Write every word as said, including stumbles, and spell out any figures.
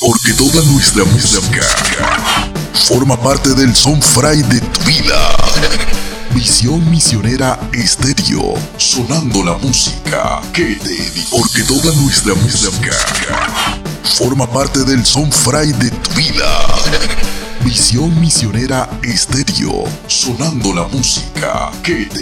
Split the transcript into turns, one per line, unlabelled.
Porque toda nuestra música forma parte del Soundfry de tu vida. Visión Misionera Estéreo, sonando la música que te edifica. Porque toda nuestra música forma parte del Soundfry de tu vida. Visión Misionera Estéreo, sonando la música que te